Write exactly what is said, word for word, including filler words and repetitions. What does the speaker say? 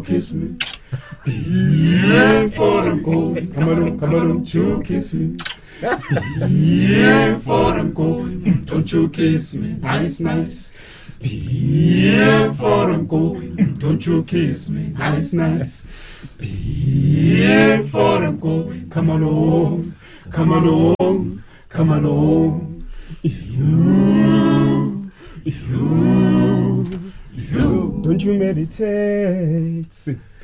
kiss me. Before I'm going, come on, come on to kiss me. Before I'm going, don't you kiss me, nice, nice. Before I'm going, don't you kiss me, nice, nice. Before I'm going, come along, come along, come along. You, you, you. Don't you meditate?